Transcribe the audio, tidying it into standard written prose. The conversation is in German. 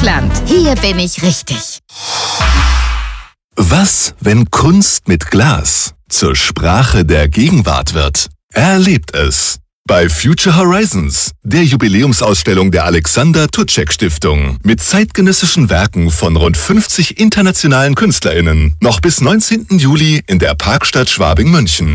Deutschland. Hier bin ich richtig. Was, wenn Kunst mit Glas zur Sprache der Gegenwart wird? Erlebt es bei Future Horizons, der Jubiläumsausstellung der Alexander Tucek Stiftung mit zeitgenössischen Werken von rund 50 internationalen KünstlerInnen. Noch bis 19. Juli in der Parkstadt Schwabing-München.